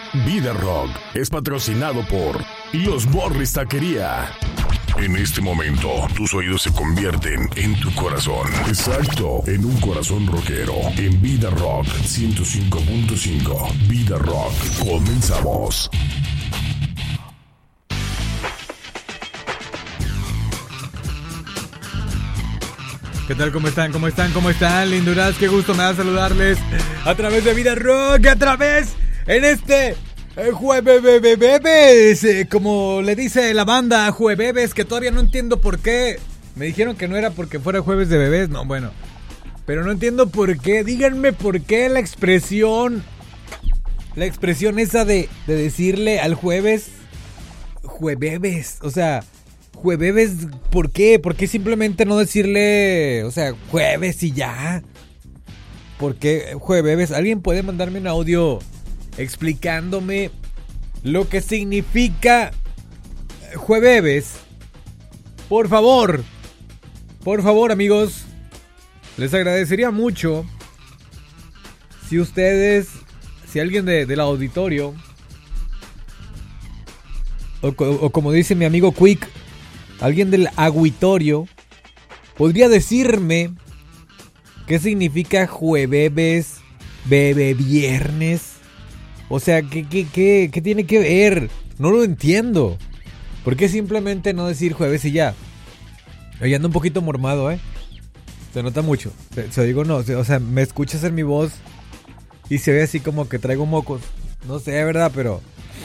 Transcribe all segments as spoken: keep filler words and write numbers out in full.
Vida Rock es patrocinado por Los Morris Taquería. En este momento, tus oídos se convierten en tu corazón. Exacto, en un corazón rockero. En Vida Rock ciento cinco punto cinco. Vida Rock. Comenzamos. ¿Qué tal? ¿Cómo están? ¿Cómo están? ¿Cómo están? Linduras, qué gusto me da saludarles a través de Vida Rock, a través en este eh, jueves, eh, como le dice la banda, jueves, que todavía no entiendo por qué. Me dijeron que no era porque fuera jueves de bebés, no, bueno, pero no entiendo por qué. Díganme por qué la expresión, la expresión esa de, de decirle al jueves, jueves, o sea... Jueves, ¿por qué? ¿Por qué simplemente no decirle, o sea, jueves y ya? ¿Por qué jueves? ¿Alguien puede mandarme un audio explicándome lo que significa jueves? Por favor, por favor, amigos, les agradecería mucho si ustedes, si alguien de, del auditorio, o, o como dice mi amigo Quick, alguien del aguitorio podría decirme qué significa jueves, bebé viernes. O sea, ¿qué, qué, qué, qué tiene que ver? No lo entiendo. ¿Por qué simplemente no decir jueves y ya? Oye, ando un poquito mormado, ¿eh? Se nota mucho. Se, se digo no, o sea, me escuchas en mi voz y se ve así como que traigo mocos. No sé, ¿verdad? Pero...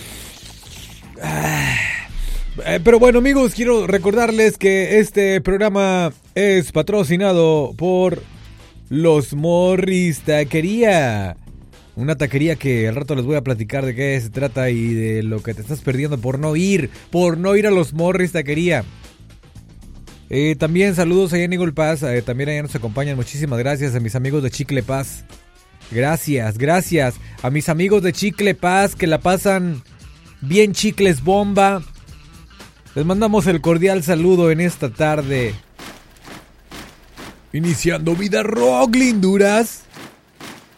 Ah. Eh, pero bueno, amigos, quiero recordarles que este programa es patrocinado por Los Morris Taquería. Una taquería que al rato les voy a platicar de qué se trata y de lo que te estás perdiendo por no ir, por no ir a Los Morris Taquería. Eh, también saludos allá en Eagle Pass, eh, también allá nos acompañan. Muchísimas gracias a mis amigos de Chicle Paz. Gracias, gracias a mis amigos de Chicle Paz que la pasan bien chicles bomba. Les mandamos el cordial saludo en esta tarde. Iniciando Vida Rock, linduras.